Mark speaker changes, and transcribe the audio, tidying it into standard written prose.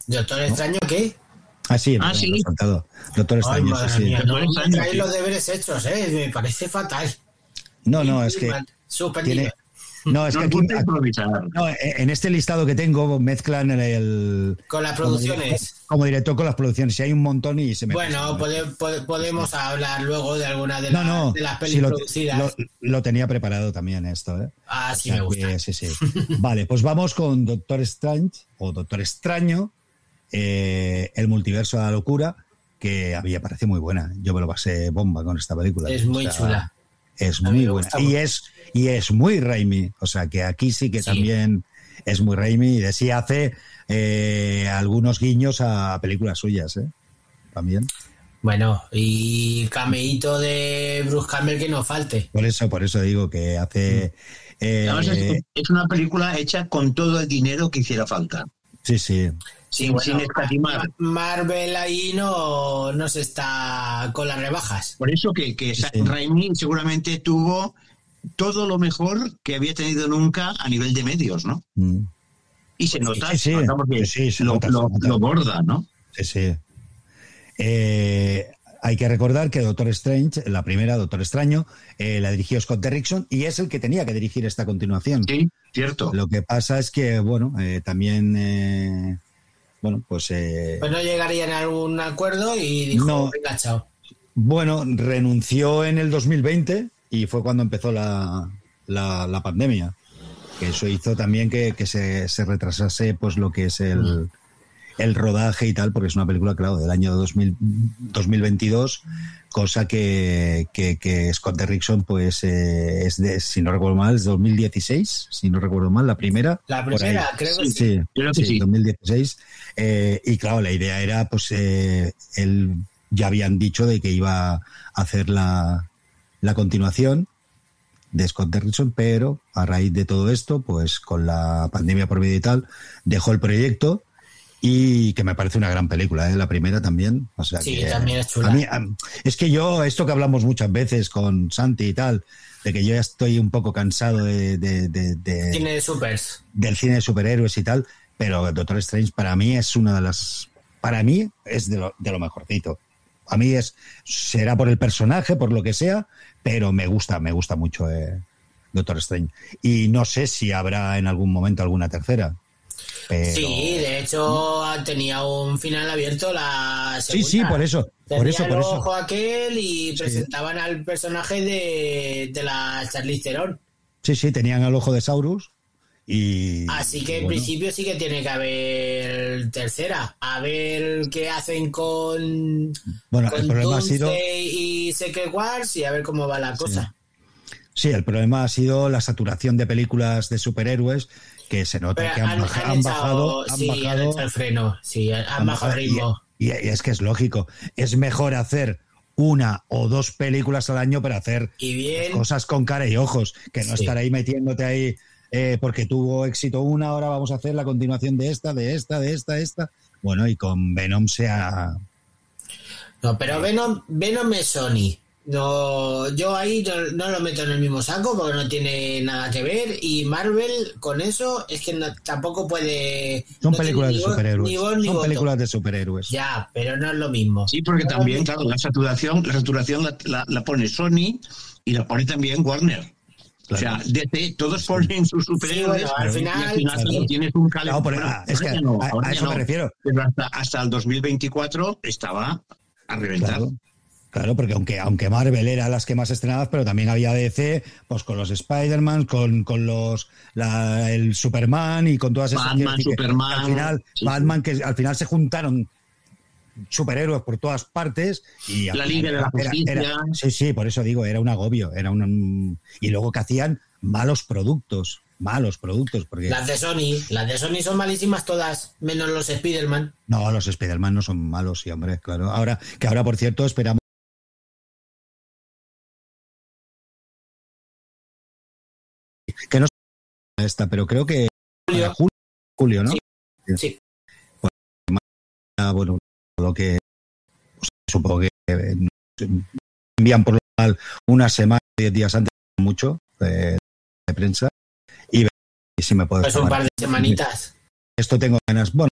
Speaker 1: ¿Doctor
Speaker 2: ¿no?
Speaker 1: Extraño qué?
Speaker 2: Sí,
Speaker 3: sí.
Speaker 2: Lo he saltado. Doctor Extraño, sí.
Speaker 1: Mía, no
Speaker 3: Doctor Extraño,
Speaker 1: traéis
Speaker 3: sí.
Speaker 1: los deberes hechos, me parece fatal.
Speaker 2: No, es que
Speaker 1: suspendido.
Speaker 2: No, es
Speaker 3: No
Speaker 2: que
Speaker 3: le
Speaker 2: aquí,
Speaker 3: gusta improvisar.
Speaker 2: no, en este listado que tengo mezclan
Speaker 1: Con las producciones.
Speaker 2: Como director con las producciones. Y hay un montón y se me
Speaker 1: Bueno, podemos hablar luego de alguna de, de las pelis
Speaker 2: sí,
Speaker 1: producidas.
Speaker 2: Lo tenía preparado también esto, ¿eh?
Speaker 1: Sí, me gusta.
Speaker 2: Sí. Vale, pues vamos con Doctor Strange, o Doctor Extraño, el multiverso de la locura, que a mí me parece muy buena. Yo me lo pasé bomba con esta película.
Speaker 1: Es muy chula.
Speaker 2: Es muy buena. Y es muy Raimi. O sea, que aquí sí que también es muy Raimi. Y sí hace algunos guiños a películas suyas, ¿eh? También.
Speaker 1: Bueno, y cameíto de Bruce Campbell que no falte.
Speaker 2: Por eso digo que hace...
Speaker 3: Además, es una película hecha con todo el dinero que hiciera falta.
Speaker 2: Sí.
Speaker 3: Sin escatimar.
Speaker 1: Marvel ahí no se está con las rebajas.
Speaker 3: Por eso que Raimi seguramente tuvo todo lo mejor que había tenido nunca a nivel de medios, ¿no? Y se nota, lo borda, ¿no?
Speaker 2: Sí. Hay que recordar que Doctor Strange, la primera Doctor Extraño, la dirigió Scott Derrickson y es el que tenía que dirigir esta continuación.
Speaker 3: Sí, cierto.
Speaker 2: Lo que pasa es que, también... pues
Speaker 1: no llegarían a algún acuerdo y dijo, venga, chao.
Speaker 2: Bueno, renunció en el 2020 y fue cuando empezó la pandemia. Que eso hizo también que se retrasase pues lo que es el rodaje y tal, porque es una película, claro, del año 2022, cosa que Scott Derrickson pues es de, si no recuerdo mal, es 2016, si no recuerdo mal, la primera.
Speaker 1: La primera, creo que
Speaker 2: sí.
Speaker 3: Creo que sí.
Speaker 2: 2016. Y claro, la idea era, pues, él ya habían dicho de que iba a hacer la continuación de Scott Derrickson, pero a raíz de todo esto, pues con la pandemia por medio y tal, dejó el proyecto. Y que me parece una gran película, la primera también. O sea,
Speaker 1: sí,
Speaker 2: que
Speaker 1: también es chula.
Speaker 2: A mí, es que yo, esto que hablamos muchas veces con Santi y tal, de que yo ya estoy un poco cansado
Speaker 1: cine de supers.
Speaker 2: Del cine de superhéroes y tal, pero Doctor Strange para mí es una de las... Para mí es de lo mejorcito. A mí será por el personaje, por lo que sea, pero me gusta mucho Doctor Strange. Y no sé si habrá en algún momento alguna tercera. Pero... Sí,
Speaker 1: de hecho tenía un final abierto la segunda.
Speaker 2: Sí, por eso.
Speaker 1: Tenía el ojo aquel y presentaban al personaje de la Charlize Theron.
Speaker 2: Sí, tenían el ojo de Saurus.
Speaker 1: Así que en principio sí que tiene que haber tercera. A ver qué hacen con
Speaker 2: el problema ha sido
Speaker 1: y Secret Wars y a ver cómo va la cosa.
Speaker 2: Sí, el problema ha sido la saturación de películas de superhéroes, que se nota que han bajado
Speaker 1: han hecho el freno, han bajado el ritmo.
Speaker 2: Y es que es lógico, es mejor hacer una o dos películas al año para hacer cosas con cara y ojos, que no estar ahí metiéndote ahí porque tuvo éxito una, ahora vamos a hacer la continuación de esta. Bueno, y con Venom
Speaker 1: No, pero Venom es Sony. No, yo ahí no lo meto en el mismo saco porque no tiene nada que ver, y Marvel con eso es que tampoco puede...
Speaker 2: Son películas de superhéroes.
Speaker 1: Son
Speaker 2: películas de superhéroes.
Speaker 1: Ya, pero no es lo mismo.
Speaker 3: Sí, porque también, claro, la saturación la pone Sony y la pone también Warner. Claro. O sea, DC, todos ponen sus superhéroes,
Speaker 1: al final
Speaker 3: tienes un calendario.
Speaker 2: Es que a eso me refiero.
Speaker 3: Pero hasta el 2024 estaba a reventar.
Speaker 2: Claro, porque aunque Marvel era las que más estrenadas, pero también había DC, pues con los Spider-Man, con el Superman y con todas esas...
Speaker 3: Batman, Superman...
Speaker 2: Batman, que al final se juntaron superhéroes por todas partes y...
Speaker 3: La Liga de la Justicia...
Speaker 2: Sí, por eso digo, era un agobio. Y luego que hacían malos productos, porque...
Speaker 1: Las de Sony son malísimas todas, menos los Spider-Man.
Speaker 2: No, los Spider-Man no son malos, sí, hombre, claro. Ahora, por cierto, esperamos que no esta, pero creo que julio, ¿no?
Speaker 1: Sí.
Speaker 2: Bueno, lo que supongo que envían por lo general una semana, 10 días antes, mucho de prensa, y si me puedes
Speaker 1: pues un par de semanitas.
Speaker 2: Esto tengo ganas. Bueno,